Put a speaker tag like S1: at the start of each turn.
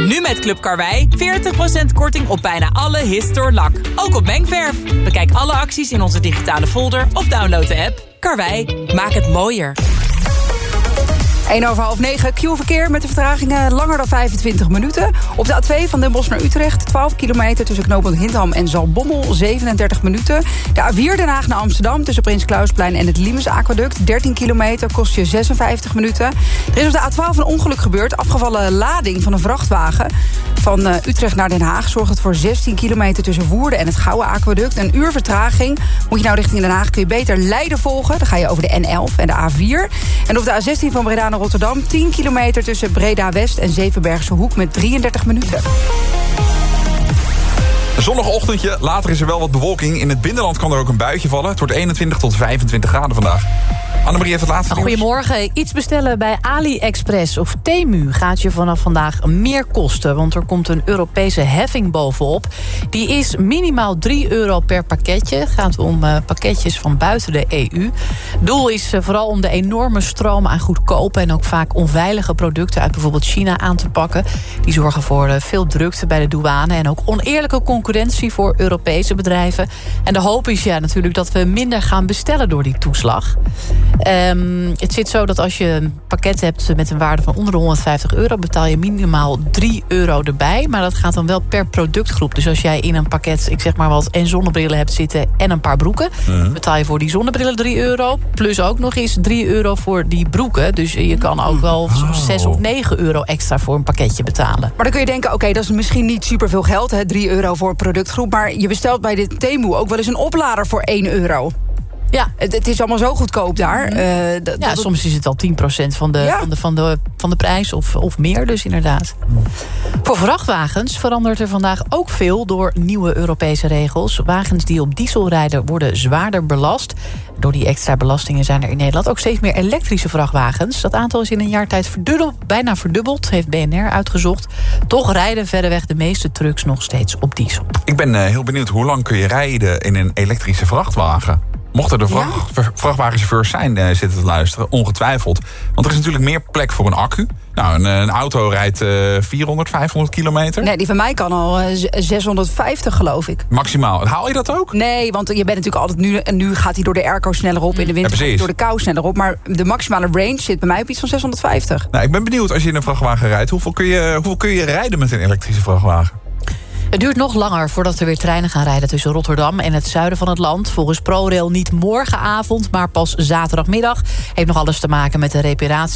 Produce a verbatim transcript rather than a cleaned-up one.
S1: Nu met Club Karwei veertig procent korting op bijna alle Histor lak. Ook op mengverf. Bekijk alle acties in onze digitale folder of download de app. Karwei, maak het mooier.
S2: één over half negen, Q-verkeer met de vertragingen langer dan vijfentwintig minuten. Op de A twee van Den Bosch naar Utrecht, twaalf kilometer tussen knooppunt Hindham en Zaltbommel, zevenendertig minuten. De A vier Den Haag naar Amsterdam tussen Prins Klausplein en het Limes Aquaduct, dertien kilometer, kost je zesenvijftig minuten. Er is op de A twaalf een ongeluk gebeurd, afgevallen lading van een vrachtwagen. Van uh, Utrecht naar Den Haag zorgt het voor zestien kilometer tussen Woerden en het Gouwe Aquaduct. Een uur vertraging. Moet je nou richting Den Haag, kun je beter Leiden volgen. Dan ga je over de N elf en de A vier. En op de A zestien van Breda naar Rotterdam, tien kilometer tussen Breda-West en Zevenbergse Hoek met drieëndertig minuten.
S3: Een zonnig ochtendje, later is er wel wat bewolking. In het binnenland kan er ook een buitje vallen. Het wordt eenentwintig tot vijfentwintig graden vandaag. Annemarie heeft het laatste nieuws.
S4: Goedemorgen. Iets bestellen bij AliExpress of Temu gaat je vanaf vandaag meer kosten. Want er komt een Europese heffing bovenop. Die is minimaal drie euro per pakketje. Het gaat om uh, pakketjes van buiten de E U. Doel is uh, vooral om de enorme stroom aan goedkope en ook vaak onveilige producten uit bijvoorbeeld China aan te pakken. Die zorgen voor uh, veel drukte bij de douane en ook oneerlijke concurrentie voor Europese bedrijven. En de hoop is ja natuurlijk dat we minder gaan bestellen door die toeslag. Um, het zit zo dat als je een pakket hebt met een waarde van onder de honderdvijftig euro... betaal je minimaal drie euro erbij. Maar dat gaat dan wel per productgroep. Dus als jij in een pakket, ik zeg maar wat, en zonnebrillen hebt zitten en een paar broeken... Uh-huh. betaal je voor die zonnebrillen drie euro. Plus ook nog eens drie euro voor die broeken. Dus je kan ook wel oh. zes of negen euro extra voor een pakketje betalen.
S2: Maar dan kun je denken, oké, okay, dat is misschien niet superveel geld, hè, drie euro voor een productgroep. Maar je bestelt bij de Temu ook wel eens een oplader voor één euro. Ja, het, het is allemaal zo goedkoop daar. Uh, d-
S4: ja,
S2: dat
S4: soms is het al tien procent van de, ja. van de, van de, van de prijs of, of meer dus inderdaad. Voor vrachtwagens verandert er vandaag ook veel door nieuwe Europese regels. Wagens die op diesel rijden worden zwaarder belast. Door die extra belastingen zijn er in Nederland ook steeds meer elektrische vrachtwagens. Dat aantal is in een jaar tijd verdubbeld, bijna verdubbeld, heeft B N R uitgezocht. Toch rijden verreweg de meeste trucks nog steeds op diesel.
S3: Ik ben uh, heel benieuwd, hoe lang kun je rijden in een elektrische vrachtwagen? Mochten er vracht, ja. vrachtwagenchauffeurs zijn uh, zitten te luisteren, ongetwijfeld. Want er is natuurlijk meer plek voor een accu. Nou, een, een auto rijdt uh, vierhonderd, vijfhonderd kilometer.
S2: Nee, die van mij kan al uh, zeshonderdvijftig, geloof ik.
S3: Maximaal. Haal je dat ook?
S2: Nee, want je bent natuurlijk altijd nu... en nu gaat hij door de airco sneller op, in de winter ja, door de kou sneller op. Maar de maximale range zit bij mij op iets van zeshonderdvijftig.
S3: Nou, ik ben benieuwd, als je in een vrachtwagen rijdt, hoeveel kun je, hoeveel kun je rijden met een elektrische vrachtwagen?
S4: Het duurt nog langer voordat er weer treinen gaan rijden tussen Rotterdam en het zuiden van het land. Volgens ProRail niet morgenavond, maar pas zaterdagmiddag. Heeft nog alles te maken met de reparatie